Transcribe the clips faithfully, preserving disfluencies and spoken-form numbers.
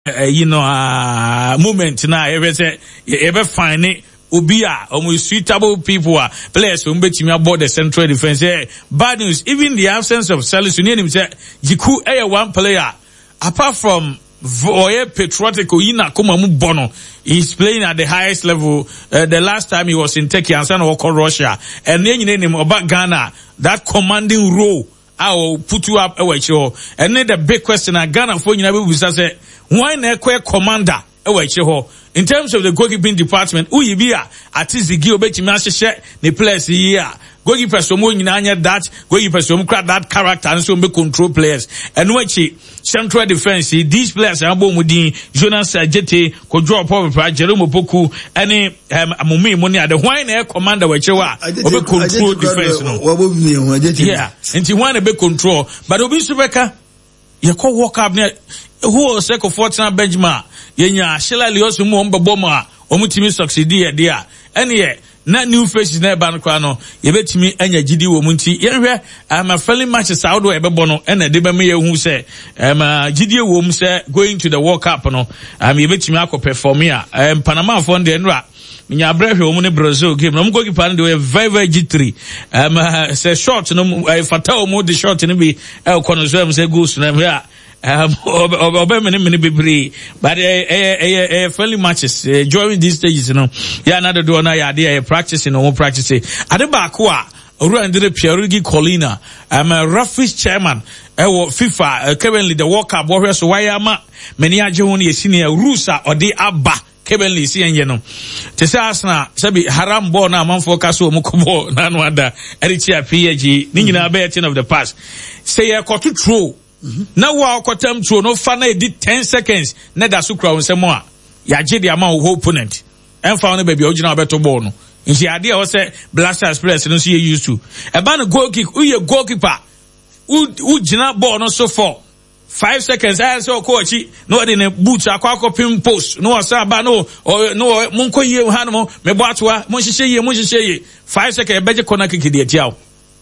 uh, you know uh, moment na ever say ever find it Ubia, almost suitable people are players who bet me about the central defense. Eh, bad news, even the absence of Salisu, him say Jiku a one player apart from Voye Patriotic Ina Kumamu Bono. He's playing at the highest level. Uh, the last time he was in Turkey and San Oko Russia, and then you name him about Ghana, that commanding role. I will put you up away show. And then the big question at Ghana for you know say why not commander away show. In terms of the goalkeeping department, who you be at the Gio Betty Master share the players here. Goalkeepers from one in that, goalkeepers from that character and so be control players. And watch it, central defense, these players are Bomudin, Jonas Sajete, Kodro Papa, Jerome Poku, any um Mumi Money at the wine air commander which you are over control defense. No. Yeah, and you want a big control. But Obi Subeka, you call walk up near who was second Fortuna Benjamin. Yenya Shela Liosu Mumba Boma, Omutimi succeed dear. And yeah, not new faces near Banquano, you bet me and your G D Womunti. Yeah, I'm a fairly much as out of Ebono and a Debamia who say, I'm a G D Wom say going to the World Cup. No, I'm a bit me perform here. I'm Panama for the Enra. Minya Brehe Omune Brazil game. I'm going to pan do a very very G three. Um, uh, say short, no, I fatal more the short in be El Conosum say goose to them here. Um, over many many people, but a a a friendly matches during these stages, you know. Yeah, another do na idea practicing or practicing. Adebakwa, Urandire Pierugi Colina. I'm a Rafis chairman. Uh, FIFA uh, currently the World Cup warriors. So why am I many ajoni senior Rusa or the Abba? Kebenly si enye tese asna sabi haram ball na man focus o mukobo na no ada erichia P H G ni nyina be ten of the past say ye koto throw na wa kotam throw no fa na e di ten seconds na da so kra nsemo a ya je dia ma wo opponent emfa no baby ogina obeto ball no nti ade e wo say Blasters players no so ye used to e ba no goal kick uye goalkeeper u gina ball no so for Five seconds, I saw coach, no, in a boots, a quack pin post, no, Saba, no, or no, Munko, you, Hanamo, Mebatwa, Moshe, Moshe, five seconds, better corner kick the yao.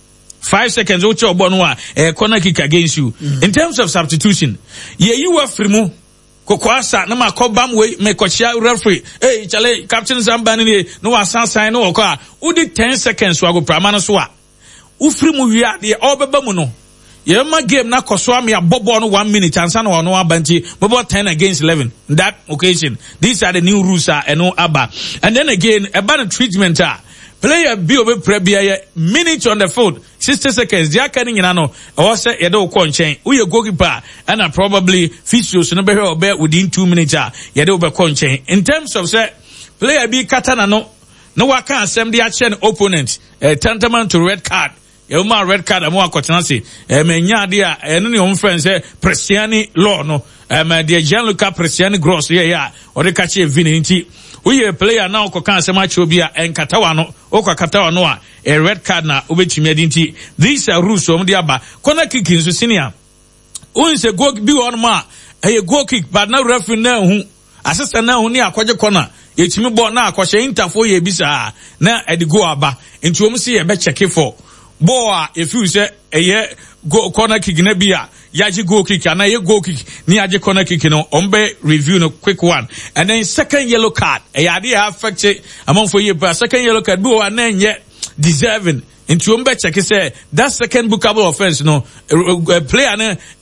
Five seconds, Ocho Bonua, a corner kick against you. Mm-hmm. In terms of substitution, yeah, you were free. Kokwasa, no, ma cobam way, make Kochia referee, hey, Chale, Captain Zambani, no, San sign, no, car, who did ten seconds, so I go Pramanaswa. Ufrimu, we are the Obebamuno. Yema game na koswami ya bobo on one minute and sana wano abanti bobo ten against eleven. That occasion. These are the new rules and no abba. And then again, about the treatment are player B obe prebia minute on the field, sixty seconds. Dia kani nano or say yedo konchen. Uye goalkeeper and a probably physios no be obe within two minutes. Yedo obe konchen. In terms of say player B katana no no waka asem dia chen opponent. Uh, tantamount to red card. Yoma red card amu akotenase eh menya de a eno ne on friend say Presiani law no eh me de Gianluca Presiani gross ye ya o de kache vini nti uye player na okoka asema che obi a enkatawa no okakatawa no a a red card na obetumi adi nti these are rules om de aba corner kick nso senior un se go bi on ma eh goal kick but na referee na hu assistant na hu ni akwaje corner yetimi ball na akwahye interfo ye bisa na edi go aba nti om se ye be check for Boa, if you say a year go corner kick nebia, yaji go kick, and I go kick, niaji corner kick, you know, ombe review no quick one. And then second yellow card, a idea affected among for you, but second yellow card, bo and then yet deserving. Into umbe check say that second bookable offense, no, a player,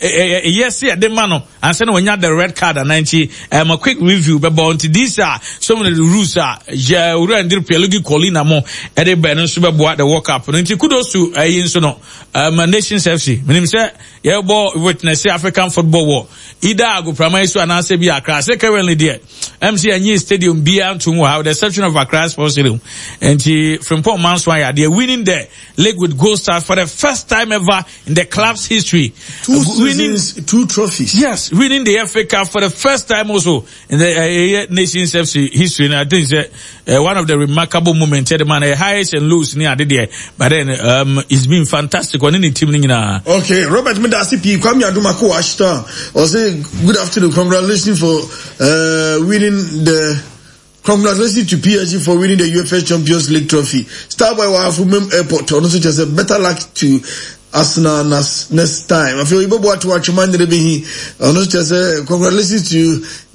a yes, yeah, the man, and send when you had the red card and ninety, um, a quick review, but bounty, these are some of the rules are, yeah, we are in the Pialugi Colina more, and the Benin Super Boy, the walk up, and kudos to a insuno, um, Nations F C. When him say, yeah, boy, witness African football war. Ida go primary so and answer be Accra. Currently there, M C N Stadium be out to have the exception of Accra Sports Stadium, and he from Port Manswaya, they're winning there. League with Gold Stars for the first time ever in the club's history. Two uh, winning seasons, two trophies. Yes, winning the F A Cup for the first time also in the uh, Nations F C history. And I think it's uh, one of the remarkable moments. The man, uh, highest and lows near the day, but then um, it's been fantastic on any team. Okay, Robert Medasi P. Kwame Adumako Ashton. Also, good afternoon. Congratulations for uh, winning the. Congratulations to P S G for winning the U F A Champions League trophy. Starboy Wafumem Airport also just a better luck to Arsenal next time. I feel you both watch watch man the be he. Honest, congratulations to you.